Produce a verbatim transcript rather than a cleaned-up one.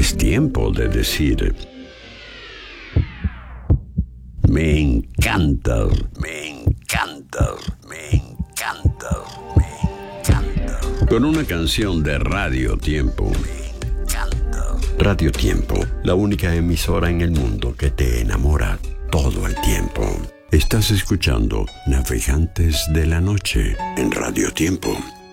Es tiempo de decir: me encanta, me encanta, me encanta, me encanta. Con una canción de Radio Tiempo. Me encanta. Radio Tiempo, la única emisora en el mundo que te enamora todo el tiempo. Estás escuchando Navegantes de la Noche en Radio Tiempo.